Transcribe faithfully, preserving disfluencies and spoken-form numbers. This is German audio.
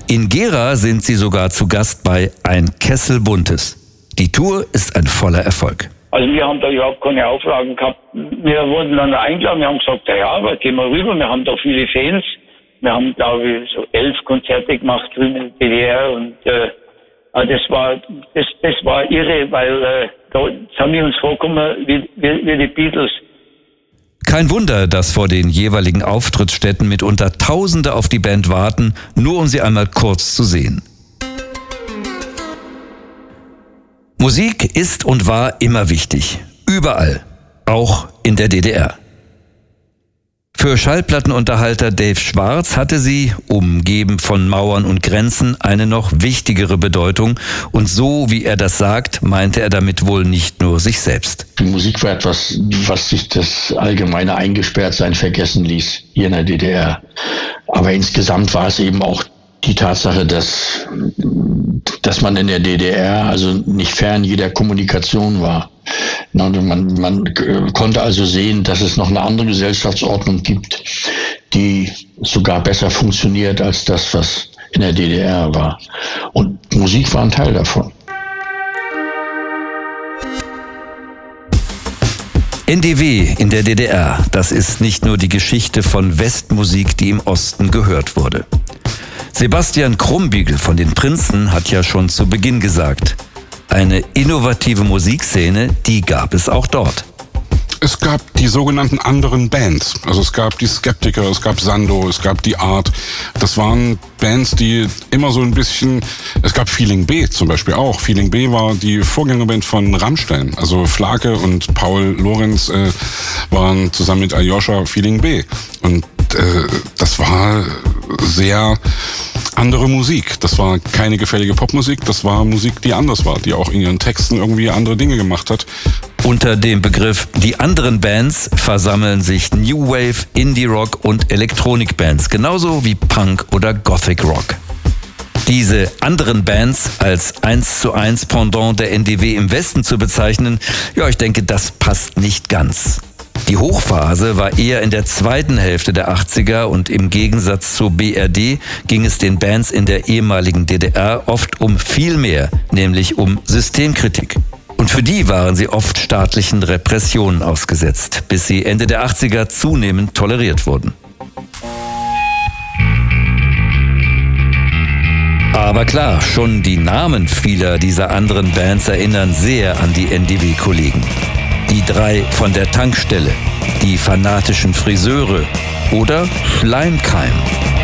In Gera sind sie sogar zu Gast bei Ein Kessel Buntes. Die Tour ist ein voller Erfolg. Also wir haben da überhaupt keine Auflagen gehabt. Wir wurden dann eingeladen, wir haben gesagt, ja, ja, gehen wir rüber, wir haben da viele Fans. Wir haben, glaube ich, so elf Konzerte gemacht drüben in der D D R und äh, das war das, das war irre, weil äh, da haben wir uns vorgekommen wie, wie, wie die Beatles. Kein Wunder, dass vor den jeweiligen Auftrittsstätten mitunter Tausende auf die Band warten, nur um sie einmal kurz zu sehen. Musik ist und war immer wichtig. Überall. Auch in der D D R. Für Schallplattenunterhalter Dave Schwarz hatte sie, umgeben von Mauern und Grenzen, eine noch wichtigere Bedeutung. Und so, wie er das sagt, meinte er damit wohl nicht nur sich selbst. Die Musik war etwas, was sich das allgemeine Eingesperrtsein vergessen ließ, hier in der D D R. Aber insgesamt war es eben auch die Tatsache, dass, dass man in der D D R also nicht fern jeder Kommunikation war. Man, man konnte also sehen, dass es noch eine andere Gesellschaftsordnung gibt, die sogar besser funktioniert als das, was in der D D R war. Und Musik war ein Teil davon. N D W in der D D R, das ist nicht nur die Geschichte von Westmusik, die im Osten gehört wurde. Sebastian Krumbiegel von den Prinzen hat ja schon zu Beginn gesagt, eine innovative Musikszene, die gab es auch dort. Es gab die sogenannten anderen Bands. Also es gab die Skeptiker, es gab Sando, es gab die Art. Das waren Bands, die immer so ein bisschen... Es gab Feeling B zum Beispiel auch. Feeling B war die Vorgängerband von Rammstein. Also Flake und Paul Lorenz äh, waren zusammen mit Aljoscha Feeling B. Und äh, das war sehr andere Musik. Das war keine gefällige Popmusik. Das war Musik, die anders war, die auch in ihren Texten irgendwie andere Dinge gemacht hat. Unter dem Begriff die anderen Bands versammeln sich New Wave, Indie Rock und Elektronikbands, genauso wie Punk oder Gothic Rock. Diese anderen Bands als eins zu eins Pendant der N D W im Westen zu bezeichnen, ja, ich denke, das passt nicht ganz. Die Hochphase war eher in der zweiten Hälfte der achtziger und im Gegensatz zur B R D ging es den Bands in der ehemaligen D D R oft um viel mehr, nämlich um Systemkritik. Und für die waren sie oft staatlichen Repressionen ausgesetzt, bis sie Ende der achtziger zunehmend toleriert wurden. Aber klar, schon die Namen vieler dieser anderen Bands erinnern sehr an die N D W-Kollegen. Die drei von der Tankstelle, die fanatischen Friseure oder Schleimkeim.